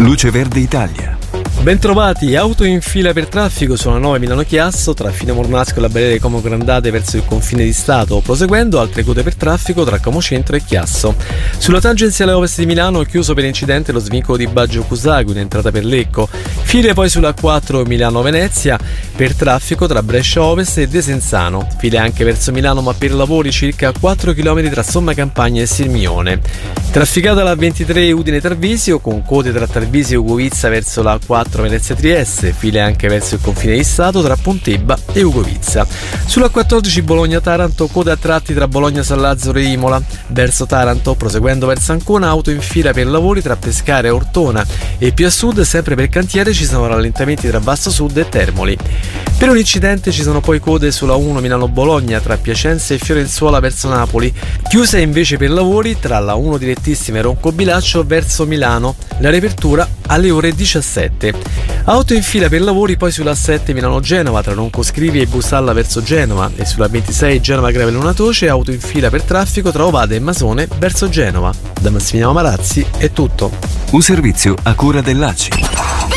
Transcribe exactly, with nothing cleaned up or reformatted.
Luce Verde Italia. Bentrovati, auto in fila per traffico sulla nove Milano-Chiasso tra Fine Mornasco e la barriera di Como Grandate verso il confine di Stato, proseguendo altre code per traffico tra Como Centro e Chiasso. Sulla tangenziale ovest di Milano chiuso per incidente lo svincolo di Baggio Cusagui in entrata per Lecco, file poi sulla quattro Milano-Venezia per traffico tra Brescia Ovest e Desenzano, file anche verso Milano ma per lavori circa quattro chilometri tra Somma Campagna e Sirmione. Trafficata la ventitré Udine Tarvisio con code tra Tarvisio e Ugovizza verso la quattro Venezia Trieste, file anche verso il confine di Stato tra Pontebba e Ugovizza. Sulla quattordici Bologna Taranto, code a tratti tra Bologna San Lazzaro e Imola. Verso Taranto, proseguendo verso Ancona, auto in fila per lavori tra Pescara e Ortona, e più a sud, sempre per cantiere, ci sono rallentamenti tra Basso Sud e Termoli. Per un incidente ci sono poi code sulla uno Milano-Bologna tra Piacenza e Fiorenzuola verso Napoli, chiusa invece per lavori tra la uno direttissima e Roncobilaccio verso Milano, la riapertura alle ore diciassette. Auto in fila per lavori poi sulla sette Milano-Genova tra Roncoscrivi e Busalla verso Genova, e sulla ventisei Genova-Gravellona Toce auto in fila per traffico tra Ovada e Masone verso Genova. Da Massimiliano Marazzi è tutto. Un servizio a cura dell'A C I.